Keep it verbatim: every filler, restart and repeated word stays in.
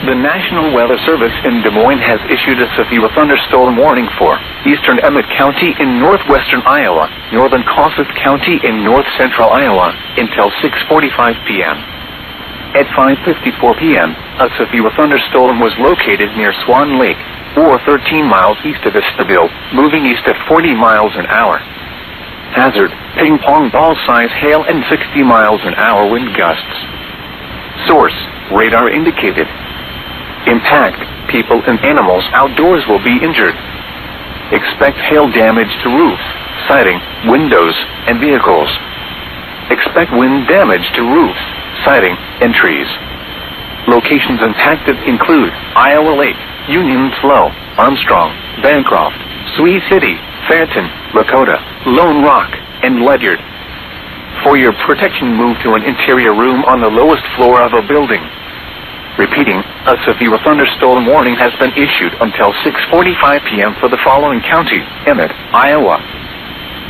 The National Weather Service in Des Moines has issued a severe thunderstorm warning for eastern Emmett County in northwestern Iowa, northern Kossuth County in north-central Iowa, until six forty-five p m At five fifty-four p m, a severe thunderstorm was located near Swan Lake, or thirteen miles east of Eastville, moving east at forty miles an hour. Hazard, ping-pong ball-size hail and sixty miles an hour wind gusts. Source, radar indicated. Impact, people and animals outdoors will be injured. Expect hail damage to roofs, siding, windows, and vehicles. Expect wind damage to roofs, siding, and trees. Locations impacted include Iowa Lake, Union Slough, Armstrong, Bancroft, Sioux City, Fairton, Lakota, Lone Rock, and Ledyard. For your protection, move to an interior room on the lowest floor of a building. Repeating, a severe thunderstorm warning has been issued until six forty-five p m for the following counties: Emmett, Iowa,